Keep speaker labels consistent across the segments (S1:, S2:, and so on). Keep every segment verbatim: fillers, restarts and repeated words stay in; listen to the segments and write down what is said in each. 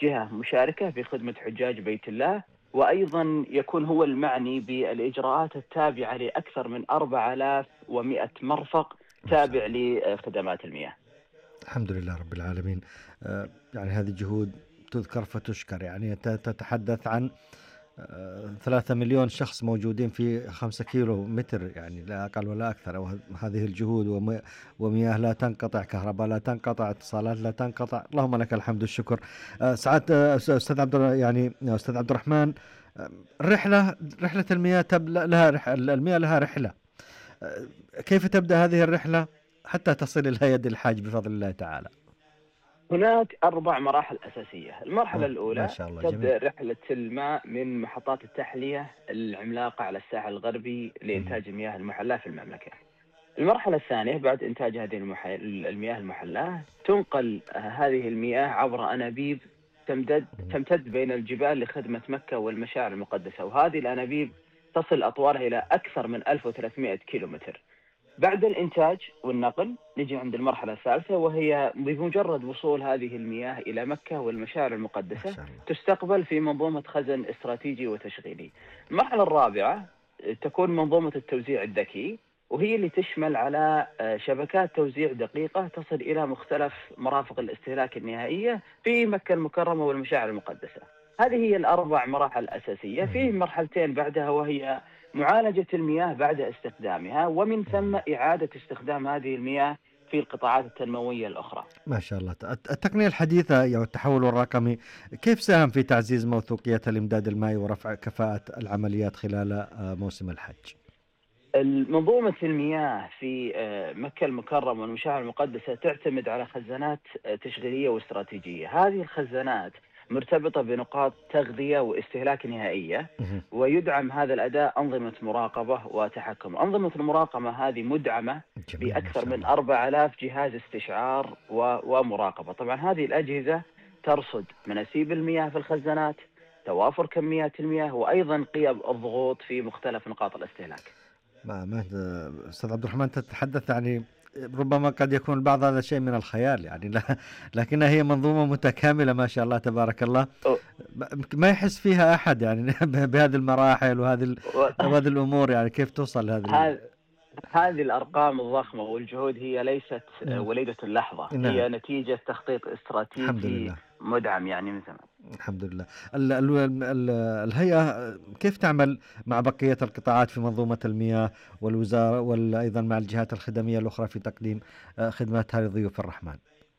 S1: جهة مشاركة في خدمة حجاج بيت الله، وأيضا يكون هو المعني بالإجراءات التابعة لأكثر من أربعة آلاف ومئة مرفق
S2: ما شاء
S1: تابع
S2: الله.
S1: لخدمات المياه.
S2: الحمد لله رب العالمين. آه، يعني هذه جهود تذكر فتشكر. يعني أنت تتحدث عن آه، ثلاثة مليون شخص موجودين في خمسة كيلو متر، يعني لا أقل ولا أكثر. أو هذه الجهود ومي- ومياه لا تنقطع، كهرباء لا تنقطع، اتصالات لا تنقطع، اللهم لك الحمد والشكر. آه، سعادة آه، أستاذ عبد الر- يعني أستاذ عبد الرحمن، آه، الرحلة رحلة المياه تب لها رح المياه لها رحلة. آه، كيف تبدأ هذه الرحلة حتى تصل إلى يد الحاج بفضل الله تعالى؟
S1: هناك أربع مراحل أساسية. المرحلة
S2: أوه ما
S1: الأولى
S2: شاء الله، جميل.
S1: تبدأ رحلة الماء من محطات التحلية العملاقة على الساحل الغربي
S2: مم.
S1: لإنتاج المياه المحلاة في المملكة. المرحلة الثانية بعد إنتاج هذه المح... المياه المحلاة، تنقل آه، هذه المياه عبر أنابيب تمتد
S2: مم.
S1: تمتد بين الجبال لخدمة مكة والمشاعر المقدسة، وهذه الأنابيب تصل أطوالها إلى أكثر من ألف وثلاثمئة كيلومتر. بعد الإنتاج والنقل نجي عند المرحلة الثالثة، وهي بمجرد وصول هذه المياه إلى مكة والمشاعر
S2: ما
S1: المقدسة
S2: شاء الله.
S1: تستقبل في منظومة خزن استراتيجي وتشغيلي. المرحلة الرابعة تكون منظومة التوزيع الذكي، وهي اللي تشمل على آه، شبكات توزيع دقيقة تصل إلى مختلف مرافق الاستهلاك النهائية في مكة المكرمة والمشاعر المقدسة. هذه هي الأربع مراحل الأساسية.
S2: مم.
S1: فيه مرحلتين بعدها، وهي معالجة المياه بعد استخدامها، ومن ثم
S2: مم.
S1: إعادة استخدام هذه المياه في القطاعات التنموية الأخرى.
S2: ما شاء الله. الت- التقنية الحديثة يعني التحول الرقمي كيف ساهم في تعزيز موثوقية الإمداد المائي ورفع كفاءة العمليات خلال آه، موسم الحج؟
S1: منظومة المياه في آه، مكة المكرمة والمشاعر المقدسة تعتمد على خزانات آه، تشغيلية واستراتيجية. هذه الخزانات مرتبطة بنقاط تغذية واستهلاك نهائية،
S2: مهم.
S1: ويدعم هذا الأداء أنظمة مراقبة وتحكم. أنظمة المراقبة هذه مدعمة
S2: جميل ما
S1: بأكثر
S2: شاء
S1: من
S2: الله.
S1: أربعة آلاف جهاز استشعار و- ومراقبة. طبعا هذه الأجهزة ترصد مناسيب المياه في الخزانات، توافر كميات المياه، وأيضا قيم الضغوط في مختلف نقاط الاستهلاك.
S2: ما ما أستاذ عبد الرحمن تتحدث يعني ربما قد يكون البعض هذا شيء من الخيال، يعني لا، لكنها هي منظومة متكاملة ما شاء الله تبارك الله. ما يحس فيها أحد يعني بهذه المراحل وهذه ال- وهذه الأمور، يعني كيف توصل لهذه ال...
S1: هذه هذه الأرقام الضخمة والجهود هي ليست
S2: مم.
S1: وليدة اللحظة،
S2: نعم.
S1: هي نتيجة تخطيط
S2: الحمد
S1: استراتيجي
S2: لله.
S1: مدعم يعني من زمان.
S2: الحمد لله. ال ال ال الهيئة كيف تعمل مع بقية القطاعات في منظومة المياه والوزارة وأيضا مع الجهات الخدمية الأخرى في تقديم آه، خدماتها لضيوف الرحمن؟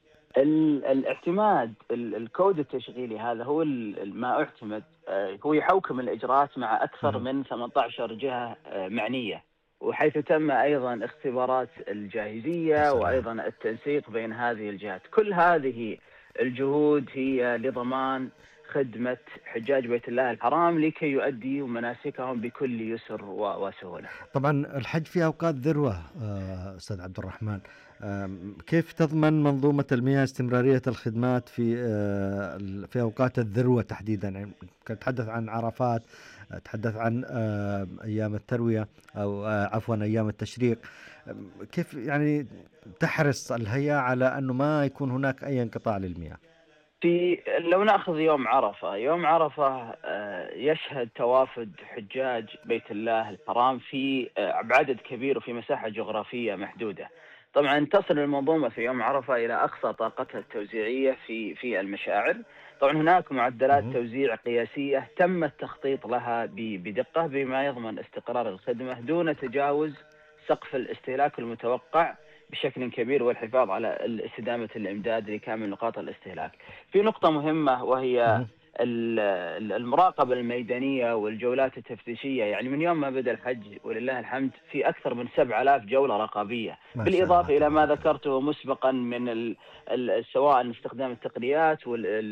S1: ال- الاعتماد ال- الكود التشغيلي هذا هو ال- ما اعتمد، آه، هو يحوكم الإجراءات مع أكثر
S2: مهم.
S1: من ثمانية عشر جهة آه، معنية، وحيث تم أيضا اختبارات
S2: يا
S1: الجاهزية
S2: سلام.
S1: وأيضا التنسيق بين هذه الجهات. كل هذه الجهود هي لضمان خدمة حجاج بيت الله الحرام لكي يؤدوا مناسكهم بكل يسر و- وسهولة.
S2: طبعا الحج في أوقات ذروة آه، أستاذ عبد الرحمن، آم، كيف تضمن منظومة المياه استمرارية الخدمات في آه، ال- في أوقات الذروة تحديدا؟ يعني تتحدث عن عرفات، آه، تتحدث عن آه، أيام التروية أو آه، عفوا أيام التشريق. آم، كيف يعني تحرص الهيئة على أنه ما يكون هناك أي انقطاع للمياه؟
S1: في لو ناخذ يوم عرفة، يوم عرفة آه، يشهد توافد حجاج بيت الله الحرام في آه، بعدد كبير وفي مساحة جغرافية محدودة. طبعا تصل المنظومة في يوم عرفة إلى أقصى طاقتها التوزيعية في في المشاعر. طبعا هناك معدلات
S2: مهم.
S1: توزيع قياسية تم التخطيط لها ب- بدقة، بما يضمن استقرار الخدمة دون تجاوز سقف الاستهلاك المتوقع بشكل كبير، والحفاظ على استدامة الإمداد لكامل نقاط الاستهلاك. في نقطة مهمة، وهي
S2: مهم.
S1: ال- المراقبة الميدانية والجولات التفتيشية. يعني من يوم ما بدأ الحج ولله الحمد في أكثر من سبع آلاف جولة رقابية،
S2: ما شاء الله
S1: بالإضافة إلى ما
S2: تبارك الله.
S1: ذكرته مسبقا من ال ال سواء استخدام التقنيات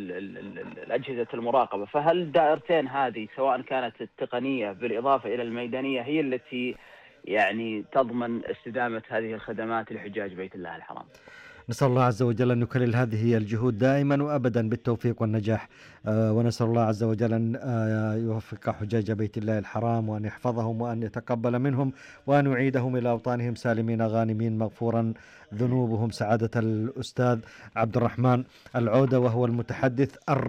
S1: والأجهزة المراقبة. فهل دائرتين هذه سواء كانت التقنية بالإضافة إلى الميدانية هي التي يعني تضمن استدامة هذه الخدمات لحجاج بيت الله الحرام.
S2: نسأل الله عز وجل أن يكلل هذه الجهود دائما وأبدا بالتوفيق والنجاح. آه ونسأل الله عز وجل أن آه يوفق حجاج بيت الله الحرام وأن يحفظهم وأن يتقبل منهم وأن يعيدهم إلى أوطانهم سالمين غانمين مغفورا ذنوبهم. سعادة الأستاذ عبد الرحمن العودة، وهو المتحدث